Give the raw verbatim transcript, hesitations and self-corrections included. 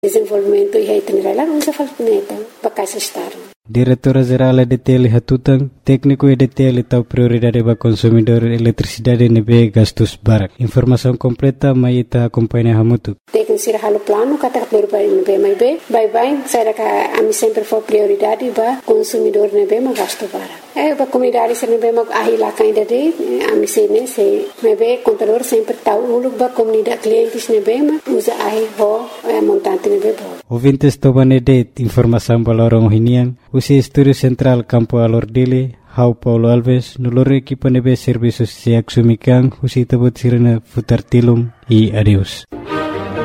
desenvolvimento e reiterar lá usa falpineta para casa estar. Diretora-Geral E D T L Hatutang, técnico E D T L tahu prioridade para consumidor eletricidade nebe gastos barak. Informação completa mai ita acompanha hamutu. Técnico sira halo plano kata prioridade nebe mai be, bye bye, saya ka ami sempre for prioridade para consumidor nebe ma gasto barak. Eh para comunidade sira nebe ma ahila kainda de ami sene se nebe contador sempre tahu ulu para comunidade clientes nebe ma usa ahi ho montante nebe bo. Ouvintes tobane de informação balorong hinian. Usi Estúdio Central Campo Alordile, Hau Paulo Alves, noloro equipa nebe serviços siak sumikan, usi tabut sirena futar tilum e adeus.